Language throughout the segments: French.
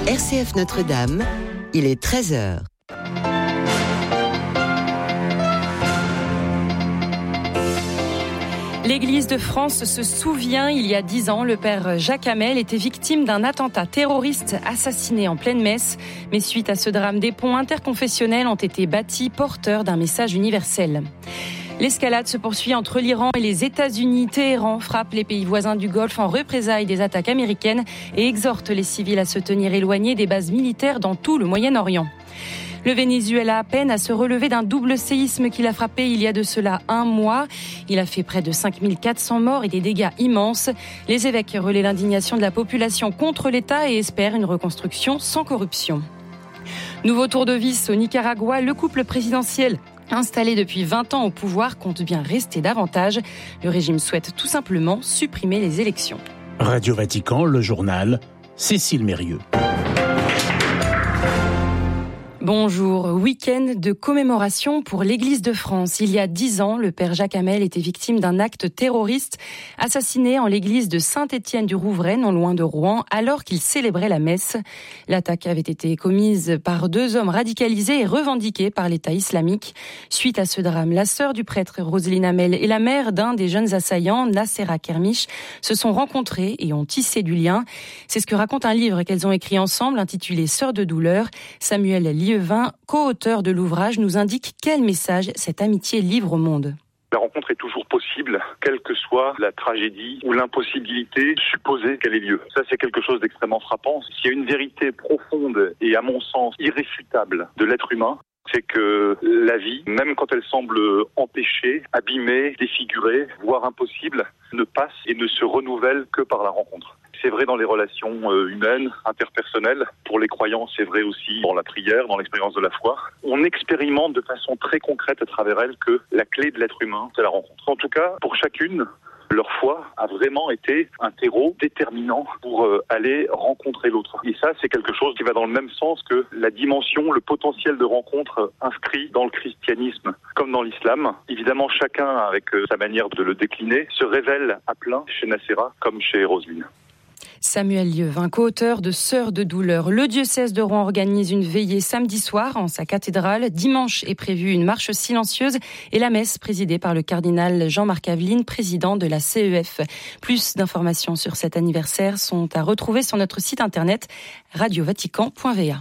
RCF Notre-Dame, il est 13h. L'Église de France se souvient, il y a 10 ans, le père Jacques Hamel était victime d'un attentat terroriste assassiné en pleine messe. Mais suite à ce drame, des ponts interconfessionnels ont été bâtis porteurs d'un message universel. L'escalade se poursuit entre l'Iran et les États-Unis. Téhéran frappe les pays voisins du Golfe en représailles des attaques américaines et exhorte les civils à se tenir éloignés des bases militaires dans tout le Moyen-Orient. Le Venezuela peine à se relever d'un double séisme qui l'a frappé il y a de cela un mois. Il a fait près de 5400 morts et des dégâts immenses. Les évêques relaient l'indignation de la population contre l'État et espèrent une reconstruction sans corruption. Nouveau tour de vis au Nicaragua, le couple présidentiel installé depuis 20 ans au pouvoir compte bien rester davantage. Le régime souhaite tout simplement supprimer les élections. Radio Vatican, le journal, Cécile Mérieux. Bonjour, week-end de commémoration pour l'Église de France. Il y a 10 ans, le père Jacques Hamel était victime d'un acte terroriste, assassiné en l'église de Saint-Étienne-du-Rouvray, non loin de Rouen, alors qu'il célébrait la messe. L'attaque avait été commise par 2 hommes radicalisés et revendiquée par l'État islamique. Suite à ce drame, la sœur du prêtre Roselyne Hamel et la mère d'un des jeunes assaillants, Nassera Kermiche, se sont rencontrées et ont tissé du lien. C'est ce que raconte un livre qu'elles ont écrit ensemble, intitulé Sœurs de douleur. Samuel Lievin, co-auteur de l'ouvrage, nous indique quel message cette amitié livre au monde. La rencontre est toujours possible, quelle que soit la tragédie ou l'impossibilité supposée qu'elle ait lieu. Ça, c'est quelque chose d'extrêmement frappant. S'il y a une vérité profonde et, à mon sens, irréfutable de l'être humain, c'est que la vie, même quand elle semble empêchée, abîmée, défigurée, voire impossible, ne passe et ne se renouvelle que par la rencontre. C'est vrai dans les relations humaines, interpersonnelles. Pour les croyants, c'est vrai aussi dans la prière, dans l'expérience de la foi. On expérimente de façon très concrète à travers elle que la clé de l'être humain, c'est la rencontre. En tout cas, pour chacune, leur foi a vraiment été un terreau déterminant pour aller rencontrer l'autre. Et ça, c'est quelque chose qui va dans le même sens que la dimension, le potentiel de rencontre inscrit dans le christianisme comme dans l'islam. Évidemment, chacun, avec sa manière de le décliner, se révèle à plein chez Nassera comme chez Roselyne. Samuel Lievin, co-auteur de Sœurs de douleur. Le diocèse de Rouen organise une veillée samedi soir en sa cathédrale. Dimanche est prévue une marche silencieuse et la messe présidée par le cardinal Jean-Marc Aveline, président de la CEF. Plus d'informations sur cet anniversaire sont à retrouver sur notre site internet radiovatican.va.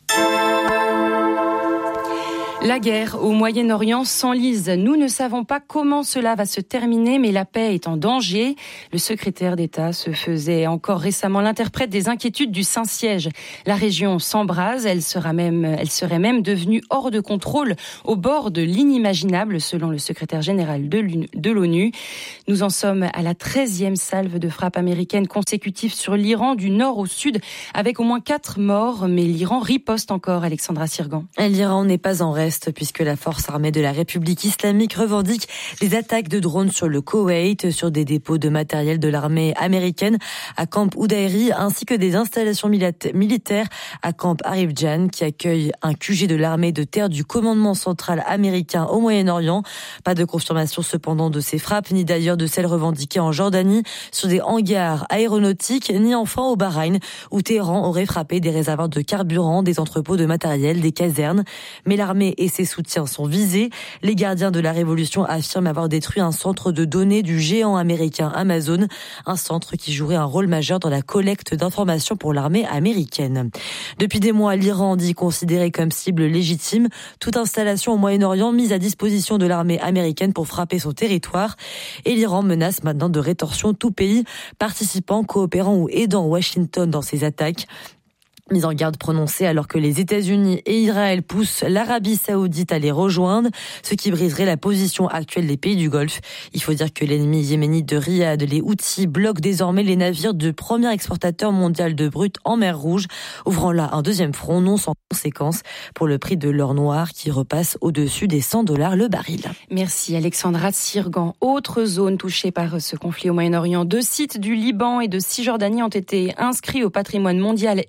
La guerre au Moyen-Orient s'enlise. Nous ne savons pas comment cela va se terminer, mais la paix est en danger. Le secrétaire d'État se faisait encore récemment l'interprète des inquiétudes du Saint-Siège. La région s'embrase, elle serait même devenue hors de contrôle, au bord de l'inimaginable, selon le secrétaire général de l'ONU. Nous en sommes à la 13e salve de frappe américaine consécutive sur l'Iran, du nord au sud, avec au moins 4 morts. Mais l'Iran riposte encore, Alexandra Sirgan. L'Iran n'est pas en reste, puisque la force armée de la République islamique revendique des attaques de drones sur le Koweït, sur des dépôts de matériel de l'armée américaine à Camp Udairi, ainsi que des installations militaires à Camp Arif-Jan, qui accueille un QG de l'armée de terre du commandement central américain au Moyen-Orient. Pas de confirmation cependant de ces frappes, ni d'ailleurs de celles revendiquées en Jordanie sur des hangars aéronautiques, ni enfin au Bahreïn, où Téhéran aurait frappé des réservoirs de carburant, des entrepôts de matériel, des casernes. Mais l'armée et ses soutiens sont visés. Les gardiens de la révolution affirment avoir détruit un centre de données du géant américain Amazon, un centre qui jouerait un rôle majeur dans la collecte d'informations pour l'armée américaine. Depuis des mois, l'Iran dit considérer comme cible légitime toute installation au Moyen-Orient mise à disposition de l'armée américaine pour frapper son territoire. Et l'Iran menace maintenant de rétorsion tout pays participant, coopérant ou aidant Washington dans ses attaques. Mise en garde prononcée alors que les États-Unis et Israël poussent l'Arabie Saoudite à les rejoindre, ce qui briserait la position actuelle des pays du Golfe. Il faut dire que l'ennemi yéménite de Riyad, les Houthis, bloquent désormais les navires du premier exportateur mondial de brut en mer Rouge, ouvrant là un deuxième front non sans conséquence pour le prix de l'or noir qui repasse au-dessus des $100 le baril. Merci Alexandra Sirgan. Autre zone touchée par ce conflit au Moyen-Orient, 2 sites du Liban et de Cisjordanie ont été inscrits au patrimoine mondial et patrimoine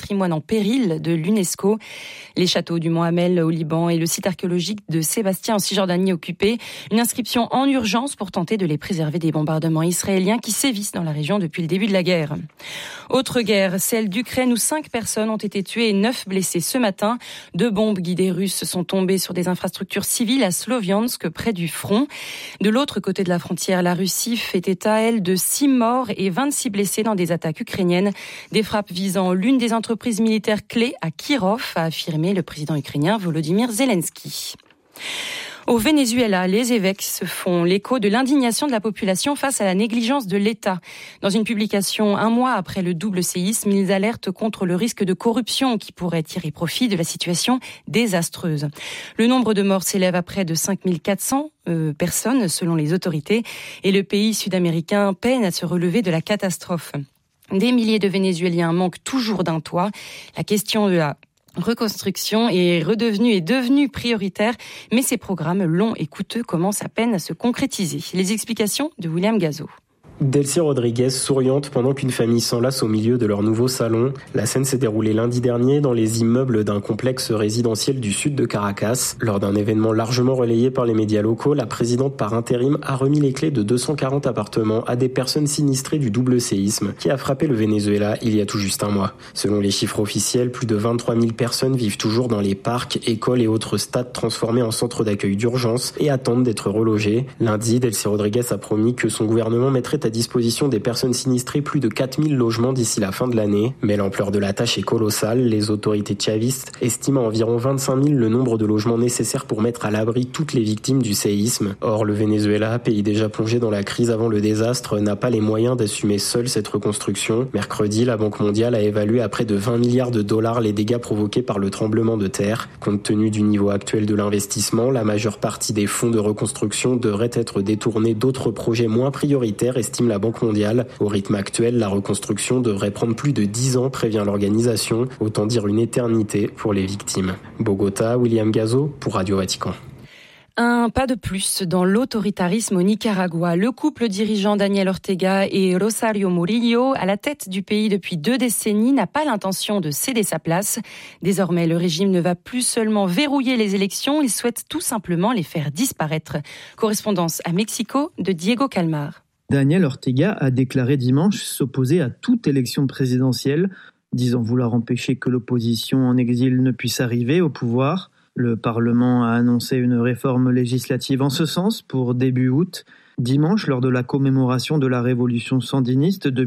patrimoine en péril de l'UNESCO. Les châteaux du Mont Hamel au Liban et le site archéologique de Sébastien en Cisjordanie occupés. Une inscription en urgence pour tenter de les préserver des bombardements israéliens qui sévissent dans la région depuis le début de la guerre. Autre guerre, celle d'Ukraine où 5 personnes ont été tuées et 9 blessées ce matin. 2 bombes guidées russes sont tombées sur des infrastructures civiles à Sloviansk, près du front. De l'autre côté de la frontière, la Russie fait état, elle, de 6 morts et 26 blessés dans des attaques ukrainiennes. Des frappes visant l'une des entreprises militaires clés à Kirov, a affirmé le président ukrainien Volodymyr Zelensky. Au Venezuela, les évêques se font l'écho de l'indignation de la population face à la négligence de l'État. Dans une publication 1 mois après le double séisme, ils alertent contre le risque de corruption qui pourrait tirer profit de la situation désastreuse. Le nombre de morts s'élève à près de 5400 personnes selon les autorités et le pays sud-américain peine à se relever de la catastrophe. Des milliers de Vénézuéliens manquent toujours d'un toit. La question de la reconstruction est devenue prioritaire, mais ces programmes longs et coûteux commencent à peine à se concrétiser. Les explications de William Gazo. Delcy Rodriguez souriante pendant qu'une famille s'enlace au milieu de leur nouveau salon. La scène s'est déroulée lundi dernier dans les immeubles d'un complexe résidentiel du sud de Caracas. Lors d'un événement largement relayé par les médias locaux, la présidente par intérim a remis les clés de 240 appartements à des personnes sinistrées du double séisme qui a frappé le Venezuela il y a tout juste un mois. Selon les chiffres officiels, plus de 23 000 personnes vivent toujours dans les parcs, écoles et autres stades transformés en centres d'accueil d'urgence et attendent d'être relogés. Lundi, Delcy Rodriguez a promis que son gouvernement mettrait à disposition des personnes sinistrées plus de 4000 logements d'ici la fin de l'année. Mais l'ampleur de la tâche est colossale. Les autorités chavistes estiment à environ 25 000 le nombre de logements nécessaires pour mettre à l'abri toutes les victimes du séisme. Or, le Venezuela, pays déjà plongé dans la crise avant le désastre, n'a pas les moyens d'assumer seul cette reconstruction. Mercredi, la Banque mondiale a évalué à près de 20 milliards de dollars les dégâts provoqués par le tremblement de terre. Compte tenu du niveau actuel de l'investissement, la majeure partie des fonds de reconstruction devrait être détournés d'autres projets moins prioritaires, estime la Banque mondiale. Au rythme actuel, la reconstruction devrait prendre plus de 10 ans, prévient l'organisation. Autant dire une éternité pour les victimes. Bogota, William Gazo pour Radio Vatican. Un pas de plus dans l'autoritarisme au Nicaragua. Le couple dirigeant Daniel Ortega et Rosario Murillo, à la tête du pays depuis 2 décennies, n'a pas l'intention de céder sa place. Désormais, le régime ne va plus seulement verrouiller les élections, il souhaite tout simplement les faire disparaître. Correspondance à Mexico de Diego Calmar. Daniel Ortega a déclaré dimanche s'opposer à toute élection présidentielle, disant vouloir empêcher que l'opposition en exil ne puisse arriver au pouvoir. Le Parlement a annoncé une réforme législative en ce sens pour début août. Dimanche, lors de la commémoration de la révolution sandiniste de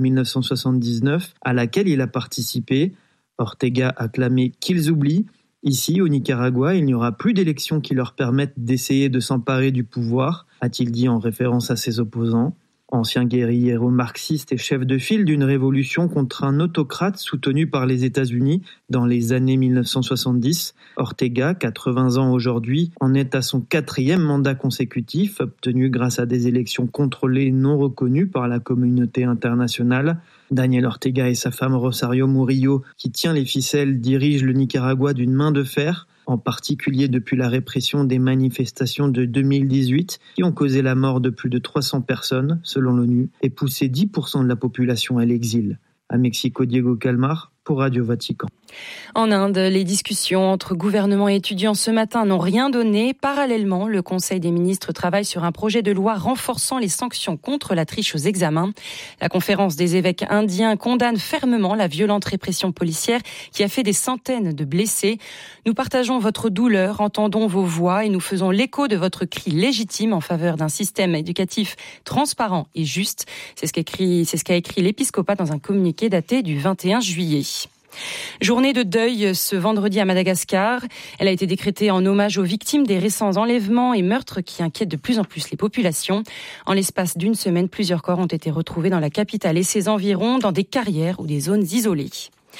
1979, à laquelle il a participé, Ortega a clamé qu'ils oublient. Ici, au Nicaragua, il n'y aura plus d'élections qui leur permettent d'essayer de s'emparer du pouvoir, a-t-il dit en référence à ses opposants. Ancien guérillero marxiste et chef de file d'une révolution contre un autocrate soutenu par les États-Unis dans les années 1970, Ortega, 80 ans aujourd'hui, en est à son 4e mandat consécutif, obtenu grâce à des élections contrôlées non reconnues par la communauté internationale. Daniel Ortega et sa femme Rosario Murillo, qui tient les ficelles, dirigent le Nicaragua d'une main de fer, en particulier depuis la répression des manifestations de 2018 qui ont causé la mort de plus de 300 personnes, selon l'ONU, et poussé 10% de la population à l'exil. À Mexico, Diego Calmar pour Radio Vatican. En Inde, les discussions entre gouvernement et étudiants ce matin n'ont rien donné. Parallèlement, le Conseil des ministres travaille sur un projet de loi renforçant les sanctions contre la triche aux examens. La conférence des évêques indiens condamne fermement la violente répression policière qui a fait des centaines de blessés. Nous partageons votre douleur, entendons vos voix et nous faisons l'écho de votre cri légitime en faveur d'un système éducatif transparent et juste. C'est ce qu'a écrit l'épiscopat dans un communiqué daté du 21 juillet. Journée de deuil ce vendredi à Madagascar. Elle a été décrétée en hommage aux victimes des récents enlèvements et meurtres qui inquiètent de plus en plus les populations. En l'espace d'une semaine, plusieurs corps ont été retrouvés dans la capitale et ses environs, dans des carrières ou des zones isolées.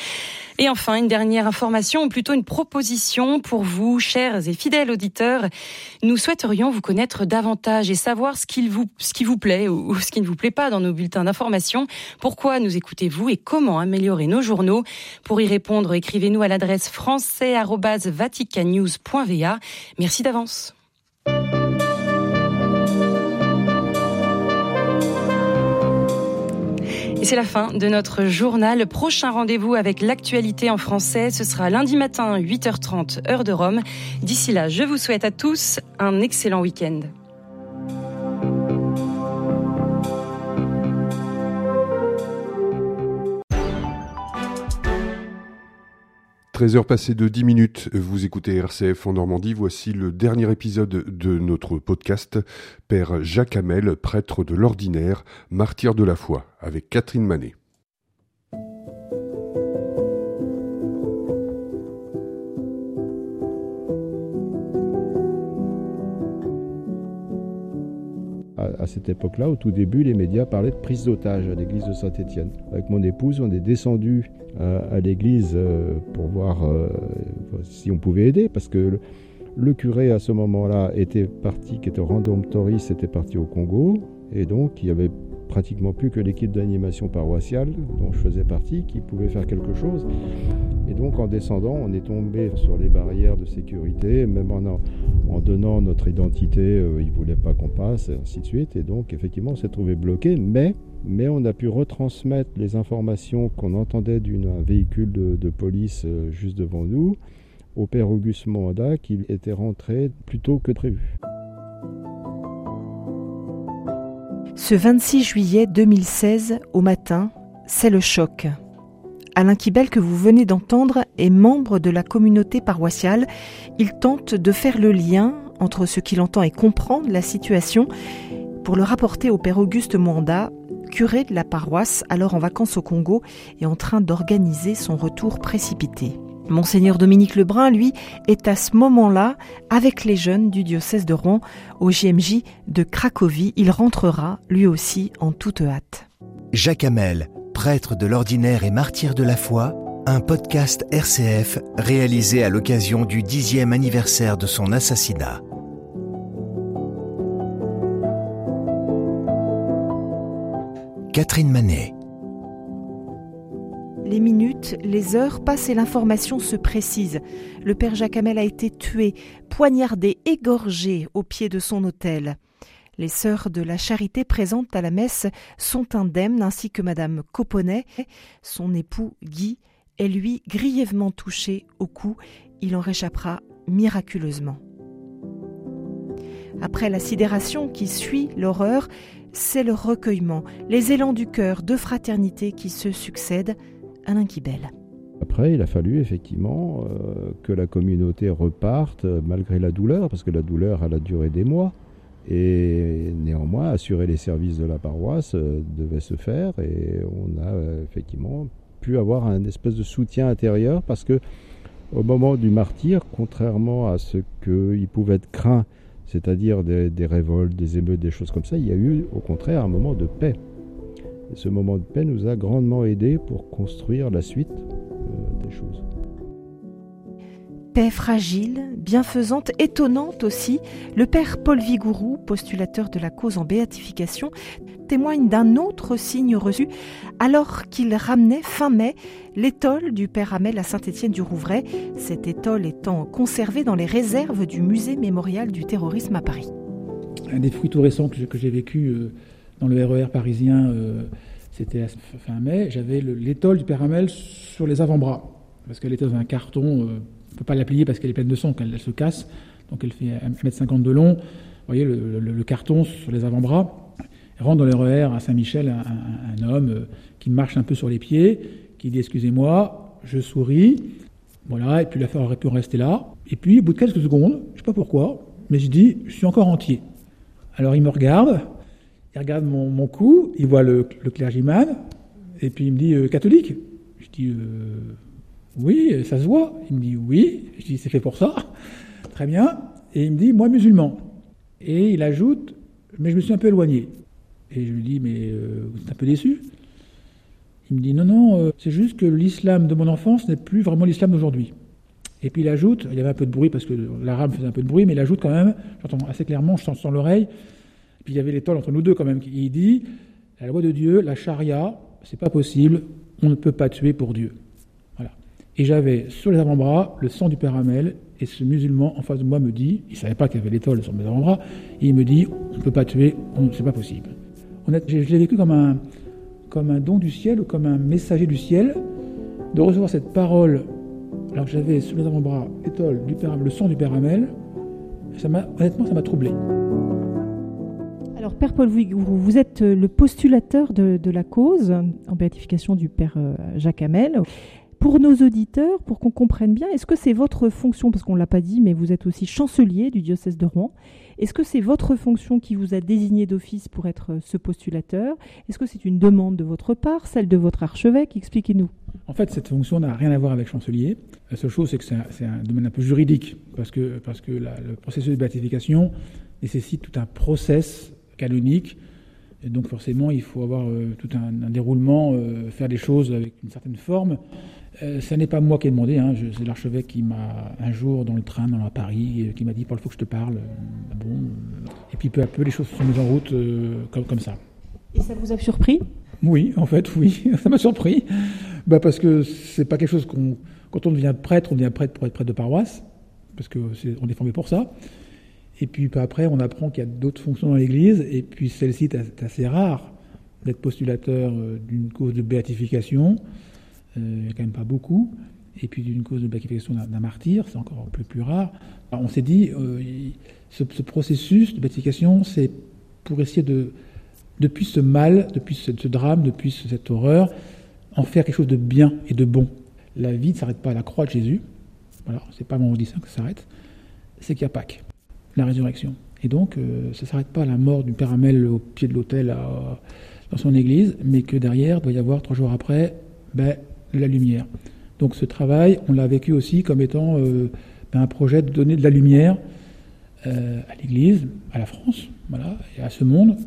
Et enfin, une dernière information, ou plutôt une proposition pour vous, chers et fidèles auditeurs. Nous souhaiterions vous connaître davantage et savoir ce qui vous plaît ou ce qui ne vous plaît pas dans nos bulletins d'information. Pourquoi nous écoutez-vous et comment améliorer nos journaux? Pour y répondre, écrivez-nous à l'adresse français@vaticannews.va. Merci d'avance. c'est la fin de notre journal. Prochain rendez-vous avec l'actualité en français, ce sera lundi matin, 8h30, heure de Rome. D'ici là, je vous souhaite à tous un excellent week-end. 13h passées de 10 minutes, vous écoutez RCF en Normandie. Voici le dernier épisode de notre podcast, Père Jacques Hamel, prêtre de l'ordinaire, martyr de la foi, avec Catherine Manet. À cette époque-là, au tout début, les médias parlaient de prise d'otage à l'église de Saint-Étienne. Avec mon épouse, on est descendu à l'église pour voir si on pouvait aider, parce que le curé à ce moment-là était parti, qui était rédemptoriste, était parti au Congo, et donc il y avait pratiquement plus que l'équipe d'animation paroissiale dont je faisais partie qui pouvait faire quelque chose. Et donc en descendant, on est tombé sur les barrières de sécurité, même en donnant notre identité, ils ne voulaient pas qu'on passe, et ainsi de suite. Et donc effectivement, on s'est trouvé bloqué, mais on a pu retransmettre les informations qu'on entendait d'un véhicule de police juste devant nous au père Auguste Moanda, qui était rentré plus tôt que prévu. Ce 26 juillet 2016, au matin, c'est le choc. Alain Quibel, que vous venez d'entendre, est membre de la communauté paroissiale. Il tente de faire le lien entre ce qu'il entend et comprendre la situation pour le rapporter au père Auguste Moanda, curé de la paroisse, alors en vacances au Congo et en train d'organiser son retour précipité. Monseigneur Dominique Lebrun, lui, est à ce moment-là avec les jeunes du diocèse de Rouen au JMJ de Cracovie. Il rentrera, lui aussi, en toute hâte. Jacques Hamel, prêtre de l'ordinaire et martyr de la foi, un podcast RCF réalisé à l'occasion du 10e anniversaire de son assassinat. Catherine Manet. Les minutes, les heures passent et l'information se précise. Le père Jacques Hamel a été tué, poignardé, égorgé au pied de son autel. Les sœurs de la Charité présentes à la messe sont indemnes, ainsi que madame Coponnet. Son époux Guy est lui grièvement touché au cou. Il en réchappera miraculeusement. Après la sidération qui suit l'horreur, c'est le recueillement, les élans du cœur de fraternité qui se succèdent. Alain Quibel. Après, il a fallu effectivement que la communauté reparte malgré la douleur, parce que la douleur, elle a duré des mois. Et néanmoins, assurer les services de la paroisse devait se faire, et on a effectivement pu avoir un espèce de soutien intérieur, parce que au moment du martyre, contrairement à ce qu'il pouvait être craint, c'est-à-dire des révoltes, des émeutes, des choses comme ça, il y a eu au contraire un moment de paix. Et ce moment de paix nous a grandement aidés pour construire la suite des choses. Paix fragile, bienfaisante, étonnante aussi, le père Paul Vigourou, postulateur de la cause en béatification, témoigne d'un autre signe reçu alors qu'il ramenait fin mai l'étole du père Hamel à Saint-Étienne-du-Rouvray, cette étole étant conservée dans les réserves du musée mémorial du terrorisme à Paris. Un des fruits tout récents que j'ai vécu dans le RER parisien, c'était à fin mai, j'avais l'étole du père Hamel sur les avant-bras, parce qu'elle était dans un carton, on ne peut pas la plier parce qu'elle est pleine de sang, elle se casse, donc elle fait 1,50 m de long. Vous voyez le carton sur les avant-bras. Il rentre dans le RER à Saint-Michel un homme qui marche un peu sur les pieds, qui dit « Excusez-moi », je souris, voilà, et puis l'affaire aurait pu rester là. Et puis, au bout de quelques secondes, je ne sais pas pourquoi, mais je dis « Je suis encore entier ». Alors il me regarde, il regarde mon cou, il voit le clergyman, et puis il me dit « Catholique ?» Je dis « Oui, ça se voit ». Il me dit « Oui ». Je dis « C'est fait pour ça ». Très bien. Et il me dit « Moi, musulman ». Et il ajoute « Mais je me suis un peu éloigné ». Et je lui dis « Mais vous êtes un peu déçu ?» Il me dit « Non, c'est juste que l'islam de mon enfance n'est plus vraiment l'islam d'aujourd'hui ». Et puis il ajoute, il y avait un peu de bruit parce que l'arabe faisait un peu de bruit, mais il ajoute quand même, j'entends assez clairement, je sens l'oreille, puis il y avait l'étole entre nous deux quand même, il dit « La loi de Dieu, la charia, c'est pas possible, on ne peut pas tuer pour Dieu ». Voilà. Et j'avais sur les avant-bras le sang du père Hamel, et ce musulman en face de moi me dit, il savait pas qu'il y avait l'étole sur mes avant-bras, et il me dit « On ne peut pas tuer, c'est pas possible ». Je l'ai vécu comme comme un don du ciel ou comme un messager du ciel, de recevoir cette parole alors que j'avais sous les avant-bras l'étole du Père, le sang du Père Hamel. Honnêtement, ça m'a troublé. Alors, Père Paul Vigouroux, vous êtes le postulateur de la cause en béatification du Père Jacques Hamel. Pour nos auditeurs, pour qu'on comprenne bien, est-ce que c'est votre fonction, parce qu'on ne l'a pas dit, mais vous êtes aussi chancelier du diocèse de Rouen, est-ce que c'est votre fonction qui vous a désigné d'office pour être ce postulateur ? Est-ce que c'est une demande de votre part, celle de votre archevêque ? Expliquez-nous. En fait, cette fonction n'a rien à voir avec chancelier. La seule chose, c'est que c'est un domaine un peu juridique, parce que le processus de béatification nécessite tout un process canonique, et donc forcément, il faut avoir tout un déroulement, faire des choses avec une certaine forme. Ça n'est pas moi qui ai demandé, c'est l'archevêque qui m'a, un jour dans le train, dans Paris, qui m'a dit « Paul, il faut que je te parle ». Et puis peu à peu, les choses se sont mises en route comme ça. Et ça vous a surpris ? Oui, en fait, oui, ça m'a surpris. Parce que c'est pas quelque chose quand on devient prêtre pour être prêtre de paroisse, parce qu'on est formé pour ça. Et puis après, on apprend qu'il y a d'autres fonctions dans l'Église, et puis celle-ci est assez rare d'être postulateur d'une cause de béatification. Il n'y a quand même pas beaucoup. Et puis d'une cause de béatification d'un martyr, c'est encore plus rare. Alors on s'est dit, ce processus de béatification, c'est pour essayer depuis ce mal, depuis ce drame, depuis cette horreur, en faire quelque chose de bien et de bon. La vie ne s'arrête pas à la croix de Jésus. Voilà, c'est pas le vendredi saint que ça s'arrête. C'est qu'il y a Pâques, la résurrection. Et donc, ça ne s'arrête pas à la mort du Père Hamel au pied de l'autel dans son église, mais que derrière, il doit y avoir 3 jours après, la lumière. Donc ce travail, on l'a vécu aussi comme étant un projet de donner de la lumière à l'Église, à la France, voilà, et à ce monde,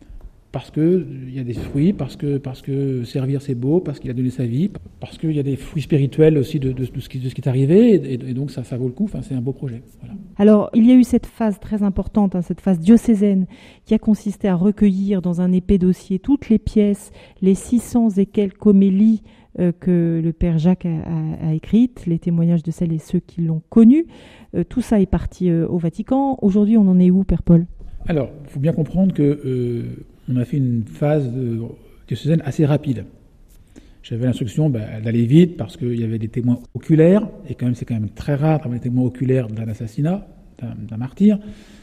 parce qu'il y a des fruits, parce que servir c'est beau, parce qu'il a donné sa vie, parce qu'il y a des fruits spirituels aussi de ce qui est arrivé, et donc ça vaut le coup, c'est un beau projet. Voilà. Alors, il y a eu cette phase très importante, cette phase diocésaine, qui a consisté à recueillir dans un épais dossier toutes les pièces, les 600 et quelques homélies que le Père Jacques a écrites, les témoignages de celles et ceux qui l'ont connu. Tout ça est parti au Vatican. Aujourd'hui, on en est où, Père Paul ? Alors, il faut bien comprendre qu'on a fait une phase diocésaine assez rapide. J'avais l'instruction d'aller vite parce qu'il y avait des témoins oculaires, et c'est quand même très rare d'avoir des témoins oculaires d'un assassinat, d'un martyr,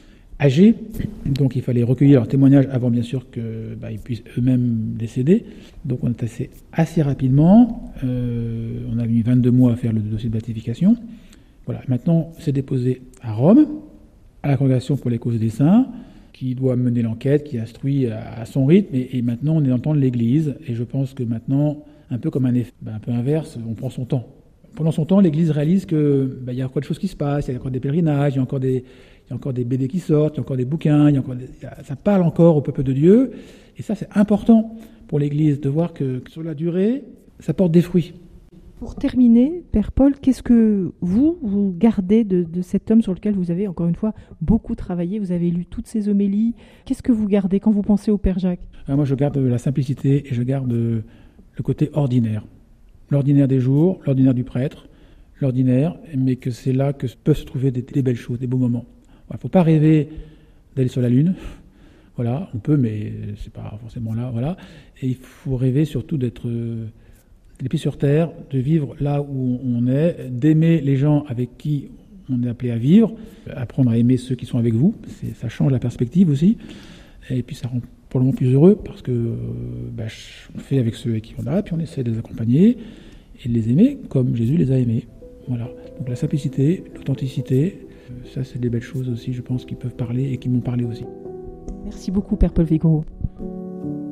âgés. Donc il fallait recueillir leurs témoignages avant bien sûr qu'ils puissent eux-mêmes décéder. Donc on est assez rapidement. On a mis 22 mois à faire le dossier de béatification. Voilà. Maintenant, c'est déposé à Rome, à la Congrégation pour les causes des saints, qui doit mener l'enquête, qui instruit à son rythme. Et maintenant, on est dans le temps de l'Église. Et je pense que maintenant, un peu comme un effet un peu inverse, on prend son temps. Pendant son temps, l'Église réalise qu'il y a encore des choses qui se passent, il y a encore des pèlerinages, il y a encore des BD qui sortent, il y a encore des bouquins, ça parle encore au peuple de Dieu. Et ça, c'est important pour l'Église de voir que sur la durée, ça porte des fruits. Pour terminer, Père Paul, qu'est-ce que vous gardez de cet homme sur lequel vous avez, encore une fois, beaucoup travaillé ? Vous avez lu toutes ses homélies. Qu'est-ce que vous gardez quand vous pensez au Père Jacques ? Moi, je garde la simplicité et je garde le côté ordinaire. L'ordinaire des jours, l'ordinaire du prêtre, l'ordinaire, mais que c'est là que peuvent se trouver des belles choses, des beaux moments. Il ne faut pas rêver d'aller sur la Lune. Voilà, on peut, mais c'est pas forcément là. Voilà. Et il faut rêver surtout d'être les pieds sur terre, de vivre là où on est, d'aimer les gens avec qui on est appelé à vivre, apprendre à aimer ceux qui sont avec vous. Ça change la perspective aussi. Et puis ça rend pour le moment plus heureux parce que on fait avec ceux avec qui on a, puis on essaie de les accompagner et de les aimer comme Jésus les a aimés. Voilà. Donc la simplicité, l'authenticité, ça c'est des belles choses aussi, je pense, qui peuvent parler et qui m'ont parlé aussi. Merci beaucoup, Père Paul Vigouroux.